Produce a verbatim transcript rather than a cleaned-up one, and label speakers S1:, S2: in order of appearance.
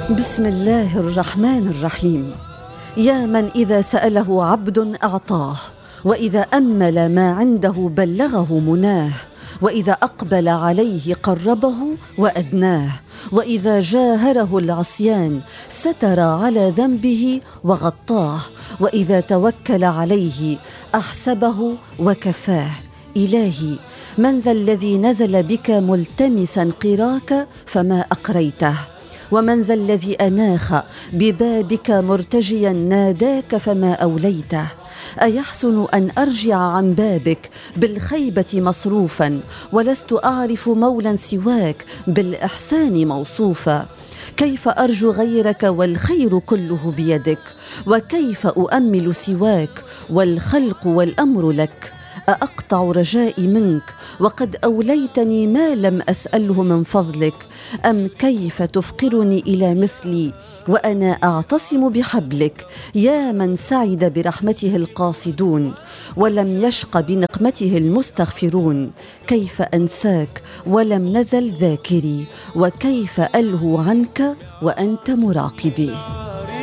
S1: بسم الله الرحمن الرحيم. يا من إذا سأله عبد أعطاه، وإذا أمل ما عنده بلغه مناه، وإذا أقبل عليه قربه وأدناه، وإذا جاهره العصيان ستر على ذنبه وغطاه، وإذا توكل عليه أحسبه وكفاه. إلهي، من ذا الذي نزل بك ملتمسا قراك فما أقريته؟ ومن ذا الذي أناخ ببابك مرتجيا ناداك فما أوليته؟ أيحسن أن أرجع عن بابك بالخيبة مصروفا، ولست أعرف مولا سواك بالإحسان موصوفا؟ كيف أرجو غيرك والخير كله بيدك؟ وكيف أؤمل سواك والخلق والأمر لك؟ أأقطع رجائي منك وقد أوليتني ما لم أسأله من فضلك؟ أم كيف تفقرني إلى مثلي وأنا أعتصم بحبلك؟ يا من سعد برحمته القاصدون ولم يشق بنقمته المستغفرون، كيف أنساك ولم نزل ذاكري؟ وكيف ألهو عنك وأنت مراقبي؟